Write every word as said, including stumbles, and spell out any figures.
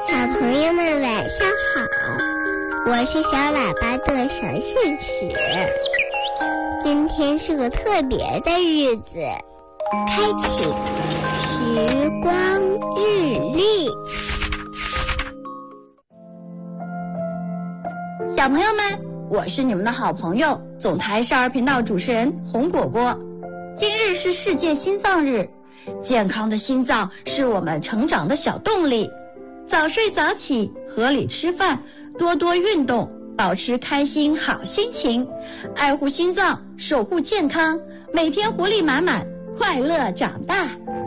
小朋友们晚上好，我是小喇叭的小信使。今天是个特别的日子，开启时光日历。 小朋友们，我是你们的好朋友，总台少儿频道主持人红果果。今日是世界心脏日，健康的心脏是我们成长的小动力。早睡早起，合理吃饭，多多运动，保持开心好心情，爱护心脏，守护健康，每天活力满满，快乐长大。